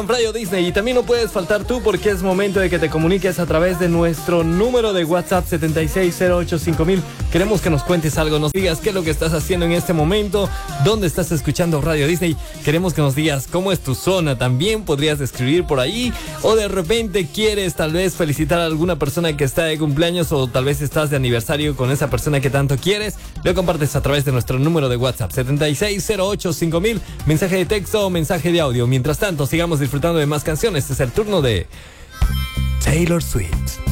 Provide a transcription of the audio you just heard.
Radio Disney, y también no puedes faltar tú porque es momento de que te comuniques a través de nuestro número de WhatsApp 76085000. Queremos que nos cuentes algo, nos digas qué es lo que estás haciendo en este momento, dónde estás escuchando Radio Disney. Queremos que nos digas cómo es tu zona, también podrías escribir por ahí, o de repente quieres tal vez felicitar a alguna persona que está de cumpleaños, o tal vez estás de aniversario con esa persona que tanto quieres. Lo compartes a través de nuestro número de WhatsApp 76085000, mensaje de texto o mensaje de audio. Mientras tanto, sigamos disfrutando de más canciones. Es el turno de Taylor Swift.